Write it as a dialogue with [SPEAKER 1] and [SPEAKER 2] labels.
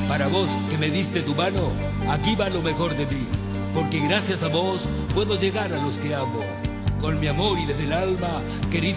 [SPEAKER 1] Para vos que me diste tu mano, aquí va lo mejor de mí, porque gracias a vos puedo llegar a los que amo. Con mi amor y desde el alma, querida